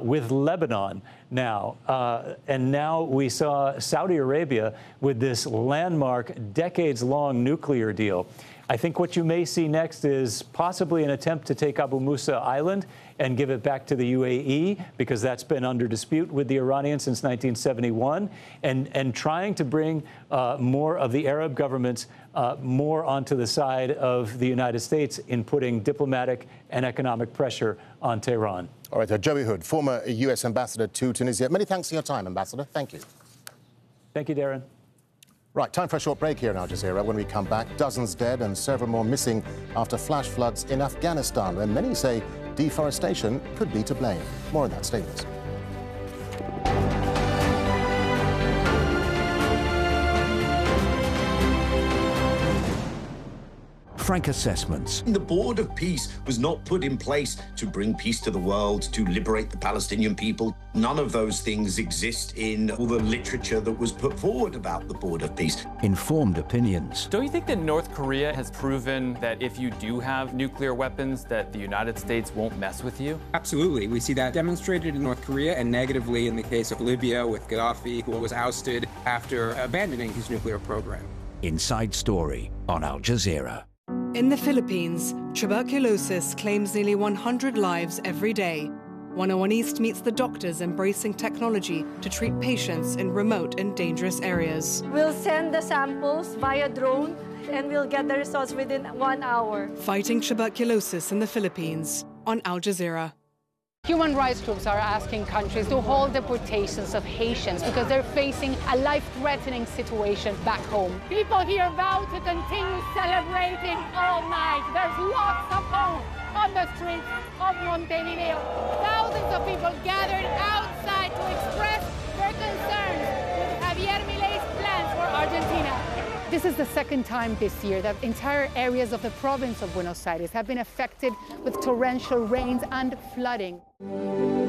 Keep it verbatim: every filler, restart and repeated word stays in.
with Lebanon now. Uh, and now we saw Saudi Arabia with this landmark, decades-long nuclear deal. I think what you may see next is possibly an attempt to take Abu Musa Island and give it back to the U A E, because that's been under dispute with the Iranians since nineteen seventy-one, and, and trying to bring uh, more of the Arab governments uh, more onto the side of the United States in putting diplomatic and economic pressure on Tehran. All right, uh, Joey Hood, former U S ambassador to Tunisia. Many thanks for your time, Ambassador. Thank you. Thank you, Darren. Right, time for a short break here in Al Jazeera. When we come back, dozens dead and several more missing after flash floods in Afghanistan, where many say deforestation could be to blame. More on that. Stay with us. Frank Assessments. The Board of Peace was not put in place to bring peace to the world, to liberate the Palestinian people. None of those things exist in all the literature that was put forward about the Board of Peace. Informed opinions. Don't you think that North Korea has proven that if you do have nuclear weapons, that the United States won't mess with you? Absolutely. We see that demonstrated in North Korea and negatively in the case of Libya with Gaddafi, who was ousted after abandoning his nuclear program. Inside Story on Al Jazeera. In the Philippines, tuberculosis claims nearly one hundred lives every day. one oh one East meets the doctors embracing technology to treat patients in remote and dangerous areas. We'll send the samples via drone and we'll get the results within one hour. Fighting tuberculosis in the Philippines on Al Jazeera. Human rights groups are asking countries to hold deportations of Haitians because they're facing a life-threatening situation back home. People here vow to continue celebrating all night. There's lots of hope on the streets of Montevideo. Thousands of people gathered outside to express their concerns with Javier Milei's plans for Argentina. This is the second time this year that entire areas of the province of Buenos Aires have been affected with torrential rains and flooding.